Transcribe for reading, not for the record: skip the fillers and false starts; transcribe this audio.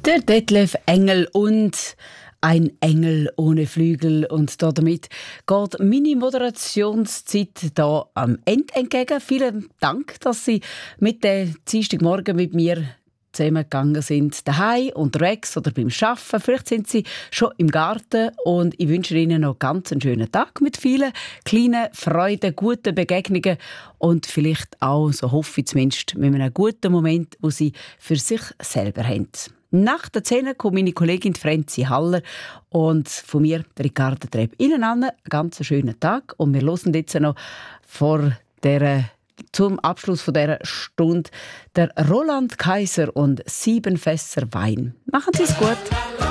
Der Detlef Engel und ein Engel ohne Flügel. Und damit geht meine Moderationszeit hier am Ende entgegen. Vielen Dank, dass Sie mit dem Dienstagmorgen mit mir zusammengegangen sind, daheim, unterwegs oder beim Arbeiten. Vielleicht sind Sie schon im Garten und ich wünsche Ihnen noch ganz einen schönen Tag mit vielen kleinen Freuden, guten Begegnungen und vielleicht auch, so hoffe ich zumindest, mit einem guten Moment, wo Sie für sich selber haben. Nach der 10 kommt meine Kollegin Franzi Haller und von mir, Ricardo Trepp. Ihnen allen einen ganz schönen Tag und wir hören jetzt noch zum Abschluss von dieser Stunde der Roland Kaiser und 7 Fässer Wein. Machen Sie es gut.